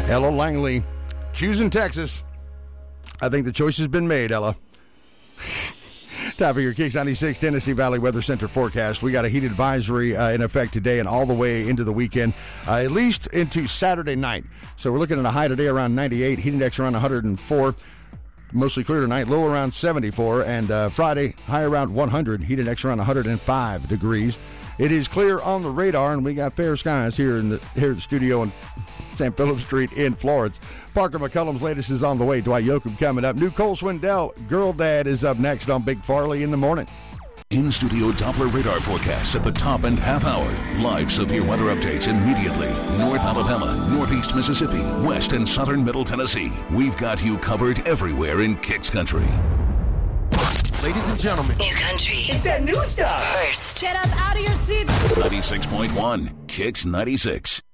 Ella Langley, choosing Texas. I think the choice has been made, Ella. Time for your Kicks 96 Tennessee Valley Weather Center forecast. We got a heat advisory in effect today and all the way into the weekend, at least into Saturday night. So we're looking at a high today around 98, heat index around 104. Mostly clear tonight, low around 74, and Friday, high around 100, heat index around 105 degrees. It is clear on the radar, and we got fair skies here at the studio on St. Philip Street in Florence. Parker McCullum's latest is on the way. Dwight Yoakam coming up. New Cole Swindell, Girl Dad, is up next on Big Farley in the morning. In-studio Doppler radar forecasts at the top and half hour. Live severe weather updates immediately. North Alabama, Northeast Mississippi, West and Southern Middle Tennessee. We've got you covered everywhere in Kicks Country. Ladies and gentlemen. New country. It's that new stuff. First. Get up out of your seats. 96.1 Kicks 96.